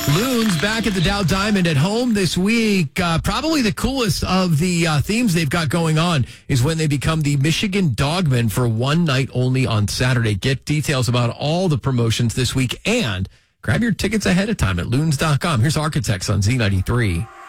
Loons back at the Dow Diamond at home this week. Probably the coolest of the themes they've got going on is when they become the Michigan Dogmen for one night only on Saturday. Get details about all the promotions this week and grab your tickets ahead of time at loons.com. Here's Architects on Z93.